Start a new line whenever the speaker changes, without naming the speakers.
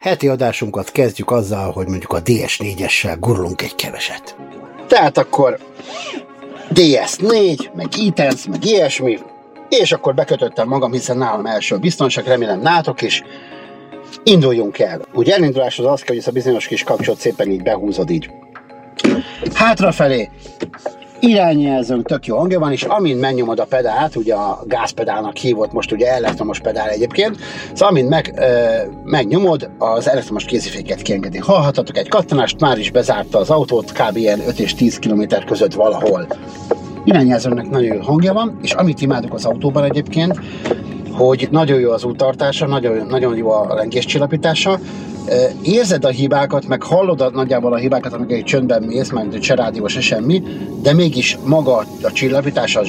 Heti adásunkat kezdjük azzal, hogy mondjuk a DS4-essel gurulunk egy keveset. Tehát akkor DS4, meg e-tense, meg ilyesmi, és akkor bekötöttem magam, hiszen nálam első biztonság, remélem nátok is. Induljunk el. Ugye elindulás az kell, hogy ez a bizonyos kis kapcsolat szépen így behúzod így hátrafelé, irányjelzőnk tök jó hangja van, és amint megnyomod a pedált, ugye a gázpedálnak hívott, most ugye elektromos pedál egyébként, szóval amint megnyomod, az elektromos kéziféket kiengedi. Hallhatatok egy kattanást, már is bezárta az autót, kb. Ilyen 5 és 10 km között valahol. Irányjelzőnek nagyon jó hangja van, és amit imádok az autóban egyébként, hogy nagyon jó az úttartása, nagyon jó a lengéscsillapítása, érzed a hibákat, meg hallod nagyjából a hibákat, amikor egy csöndben mész, mert se rádió, se semmi, de mégis maga a csillapítás az